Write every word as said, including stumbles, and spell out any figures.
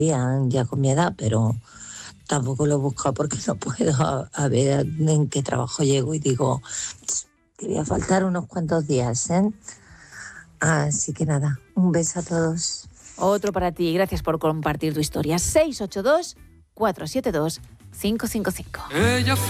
ya con mi edad, pero tampoco lo he buscado porque no puedo. A, a ver en qué trabajo llego y digo que voy a faltar unos cuantos días, ¿eh? Así que nada, un beso a todos. Otro para ti, gracias por compartir tu historia. seis ocho dos, cuatro siete dos, cinco cinco cinco. Ella fue